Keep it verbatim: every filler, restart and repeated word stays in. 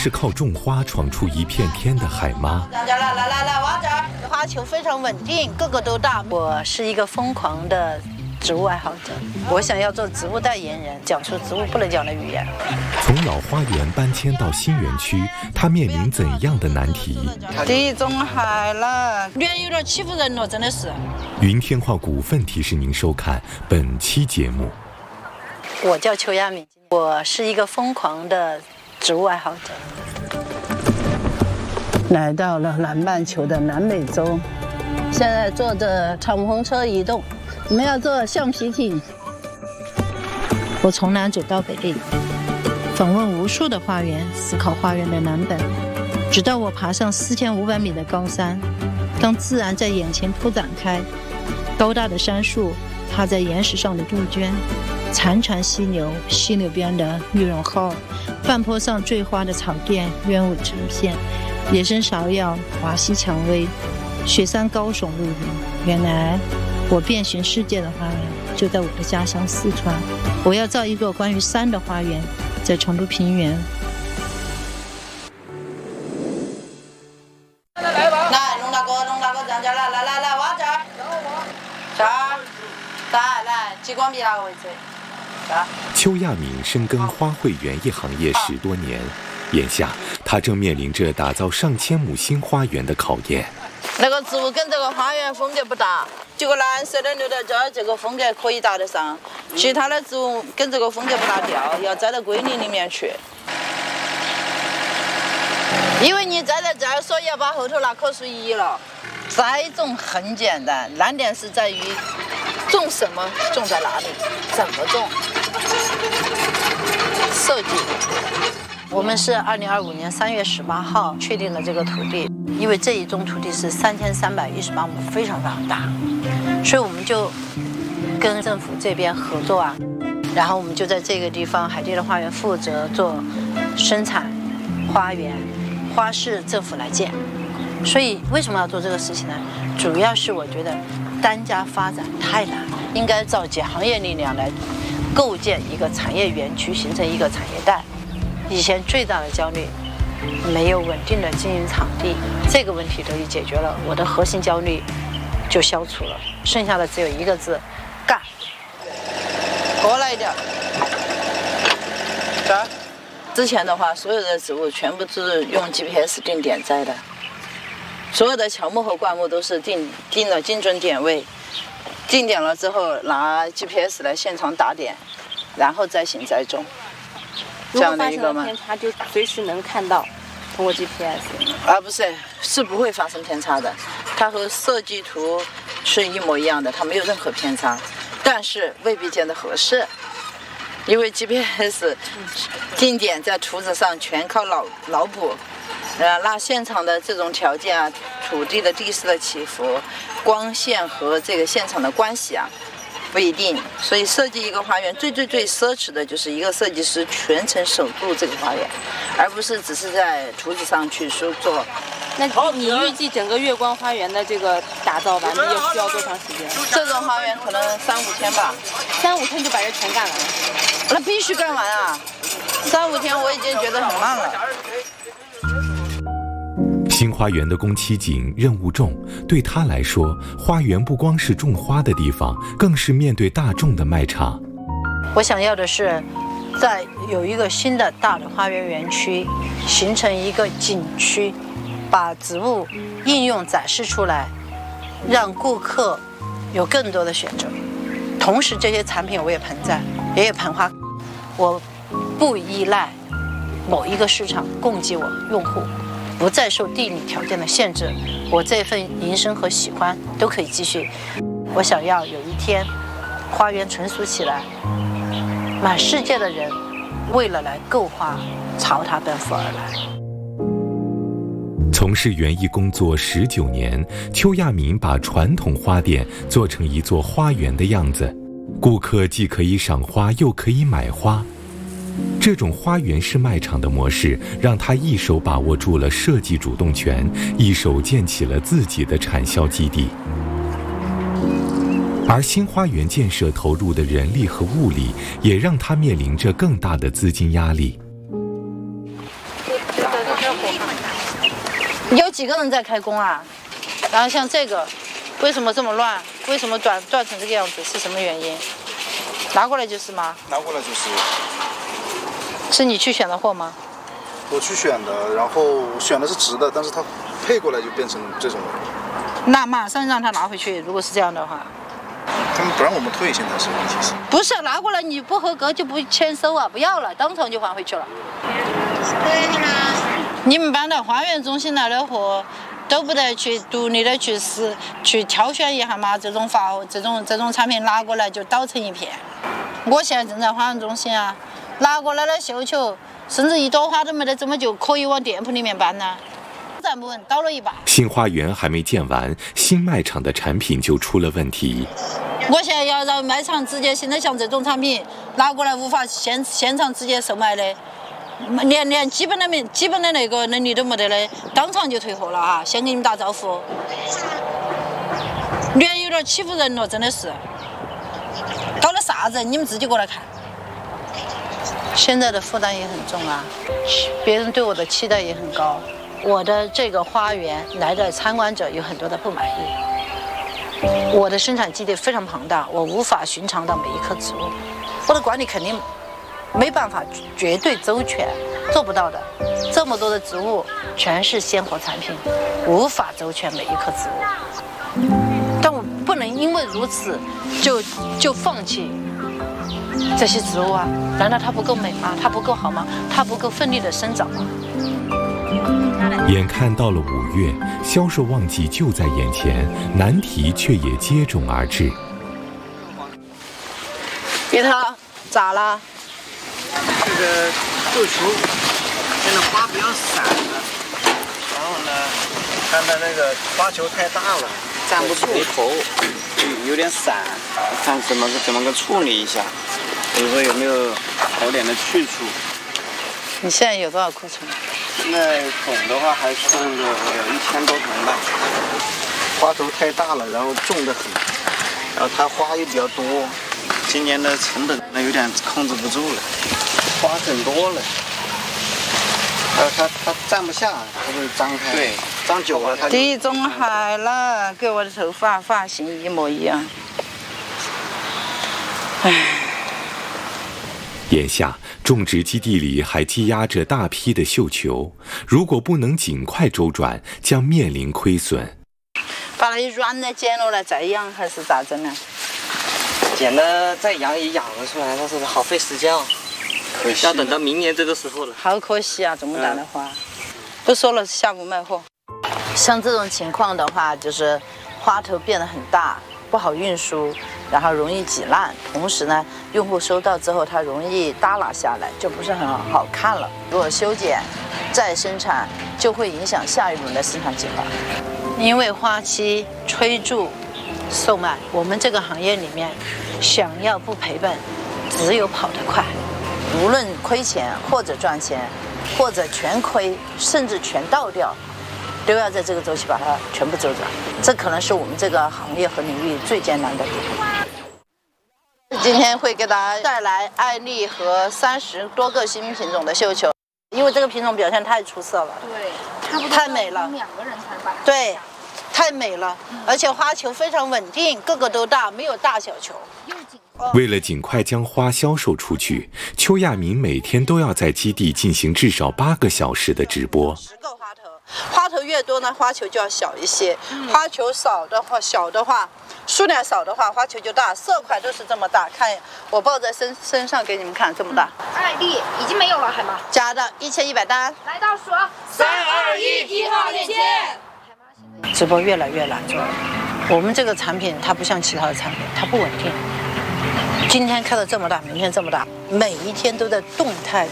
是靠种花闯出一片天的海妈。 来来来来来，往这儿，花球非常稳定，个个都大。我是一个疯狂的植物爱好者，我想要做植物代言人，讲出植物不能讲的语言。 从老花园搬迁到新园区，他面临怎样的难题？ 地中海了，脸有点欺负人了，真的是。 云天化股份提示您收看本期节目。 我叫邱亚敏，我是一个疯狂的植物爱好者。来到了南半球的南美洲，现在坐着敞篷车移动。我们要坐橡皮艇。我从南走到北，访问无数的花园，思考花园的蓝本，直到我爬上四千五百米的高山。当自然在眼前铺展开，高大的杉树，趴在岩石上的杜鹃，潺潺溪流，溪流边的玉龙号，半坡上坠花的草甸，鸢尾成片，野生芍药，华西蔷薇，雪山高耸入云。原来我遍寻世界的花园就在我的家乡四川。我要造一个关于山的花园，在成都平原。来，龙大哥，龙大哥，站这儿来，来来来，往这儿，这儿，来来，激光笔那个位置。 邱亚敏深耕花卉园艺行业十多年，眼下他正面临着打造上千亩新花园的考验。 那个植物跟这个花园风格不搭，这个蓝色的留在这儿，这个风格可以搭得上，其他的植物跟这个风格不搭调，要栽到归林里面去。因为你栽在这儿，所以要把后头那棵树移了。栽种很简单，难点是在于种什么，种在哪里，怎么种，设计。我们是二零二五年三月十八号确定了这个土地，因为这一宗土地是三千三百一十八亩，非常非常大，所以我们就跟政府这边合作啊，然后我们就在这个地方海地的花园负责做生产花园，花市政府来建。所以为什么要做这个事情呢？主要是我觉得单家发展太难，应该召集行业力量来构建一个产业园区，形成一个产业带。以前最大的焦虑，没有稳定的经营场地，这个问题得以解决了，我的核心焦虑就消除了，剩下的只有一个字：干。过来一点，这儿。之前的话，所有的植物全部是用 G P S 定点栽的，所有的乔木和灌木都是定定了精准点位，定点了之后拿 G P S 来现场打点，然后再行栽种。这样的一个吗？ 偏差就随时能看到，通过 G P S。 啊，不是，是不会发生偏差的。它和设计图是一模一样的，它没有任何偏差，但是未必见得合适，因为 G P S 定点在图纸上全靠脑脑补，呃，那现场的这种条件啊，土地的地势的起伏、光线和这个现场的关系啊。不一定，所以设计一个花园最最最奢侈的就是一个设计师全程守护这个花园，而不是只是在图纸上去说做。 那你预计整个月光花园的这个打造完毕要需要多长时间？ 这种花园可能三五天吧。 三五天就把这全干完了？ 那必须干完啊！三五天我已经觉得很慢了。 新花园的工期紧，任务重，对他来说，花园不光是种花的地方，更是面对大众的卖场。 我想要的是，在有一个新的大的花园园区，形成一个景区，把植物应用展示出来，让顾客有更多的选择。同时，这些产品我也盆栽，也有盆花，我不依赖某一个市场供给我用户。不再受地理条件的限制，我这份营生和喜欢都可以继续。我想要有一天，花园成熟起来，满世界的人为了来购花，朝它奔赴而来。 从事园艺工作十九年，邱亚敏把传统花店做成一座花园的样子，顾客既可以赏花，又可以买花。这种花园式卖场的模式，让他一手把握住了设计主动权，一手建起了自己的产销基地。而新花园建设投入的人力和物力，也让他面临着更大的资金压力。 这个有几个人在开工啊？然后像这个，为什么这么乱？为什么断断成这个样子？是什么原因？拿过来就是吗？ 拿过来就是。 是你去选的货吗？ 我去选的，然后选的是直的，但是它配过来就变成这种了。 那马上让他拿回去。如果是这样的话， 他们不让我们退，现在是问题是？ 不是拿过来你不合格就不签收啊，不要了，当场就还回去了。你们搬到花园中心来的货，都不得去独立的去试去挑选一下吗？这种发这种这种产品拿过来就倒成一片。我现在正在花园中心啊，拿过来的绣球，甚至一朵花都没得，怎么就可以往店铺里面搬呢？站不稳，倒了一把。 新花园还没建完，新卖场的产品就出了问题。 我现在要让卖场直接，现在像这种产品拿过来无法现现场直接售卖的，连连基本的没基本的那个能力都没得的，当场就退货了哈！先给你们打招呼。略有点欺负人了，真的是。搞了啥子？你们自己过来看。现在的负担也很重啊，别人对我的期待也很高。我的这个花园来的参观者有很多的不满意。我的生产基地非常庞大，我无法寻常到每一棵植物，我的管理肯定没办法绝对周全，做不到的。这么多的植物全是鲜活产品，无法周全每一棵植物。但我不能因为如此就就放弃这些植物啊？难道它不够美吗？它不够好吗？它不够奋力的生长吗？ 眼看到了五月，销售旺季就在眼前，难题却也接踵而至。 别他咋了？ 这个绣球现在花比较散了，然后呢，看它那个花球太大了，站不住头，有点散，看怎么个怎么个处理一下，比如说有没有好点的去处。 你现在有多少库存？ 现在总的话还剩个一千多盆吧。花头太大了，然后重得很，然后它花又比较多，今年的成本那有点控制不住了，花很多了。呃，它它站不下，它就张开。对，张久了它就。 地中海了，跟我的头发发型一模一样。唉。 眼下，种植基地里还积压着大批的绣球，如果不能尽快周转，将面临亏损。 把那些软的剪落来再养，还是咋整呢？ 剪的再养也养得出来，但是好费时间哦。可惜。要等到明年这个时候了。 好可惜啊，这么大的花。嗯、不说了，下午卖货。像这种情况的话，就是花头变得很大，不好运输。然后容易挤烂，同时呢，用户收到之后，它容易耷拉下来，就不是很好看了。如果修剪再生产，就会影响下一轮的生产计划。因为花期催促售卖，我们这个行业里面，想要不赔本，只有跑得快。无论亏钱或者赚钱，或者全亏，甚至全倒掉，都要在这个周期把它全部周转。这可能是我们这个行业和领域最艰难的地方。今天会给大家带来艾丽和三十多个新品种的绣球，因为这个品种表现太出色了， 对，差不多太美了， 两个人才把它对，太美了，嗯、而且花球非常稳定，个个都大，没有大小球。 为了尽快将花销售出去，邱亚民每天都要在基地进行至少八个小时的直播。 十个花头，花头越多呢，花球就要小一些；嗯、花球少的话，小的话。数量少的话，花球就大，色块都是这么大。看我抱在身身上给你们看，这么大。 艾丽已经没有了，海妈。 假的，一千一百单。 来倒数，三二一，一号链接。 直播越来越难做了。我们这个产品它不像其他的产品，它不稳定。今天开的这么大，明天这么大，每一天都在动态